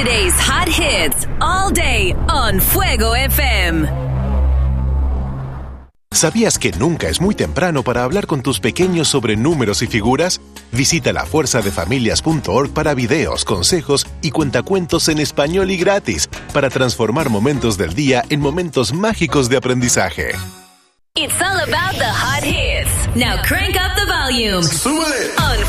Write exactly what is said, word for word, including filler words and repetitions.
Today's hot hits all day on Fuego F M. ¿Sabías que nunca es muy temprano para hablar con tus pequeños sobre números y figuras? Visita la fuerza de familias punto org para videos, consejos y cuentacuentos en español y gratis para transformar momentos del día en momentos mágicos de aprendizaje. It's all about the hot hits. Now crank up the volume. ¡Súbele! On